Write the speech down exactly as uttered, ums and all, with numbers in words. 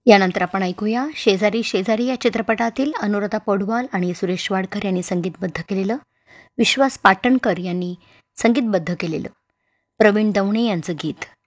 यानंतर आपण ऐकूया शेजारी शेजारी या चित्रपटातील अनुराधा पौडवाल आणि सुरेश वाडकर यांनी संगीतबद्ध केलेलं, विश्वास पाटणकर यांनी संगीतबद्ध केलेलं प्रवीण दवणे यांचं गीत.